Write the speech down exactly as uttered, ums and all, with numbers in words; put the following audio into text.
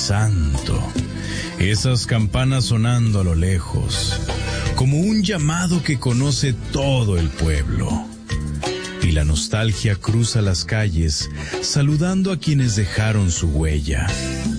Santo. Esas campanas sonando a lo lejos, como un llamado que conoce todo el pueblo. Y la nostalgia cruza las calles, saludando a quienes dejaron su huella.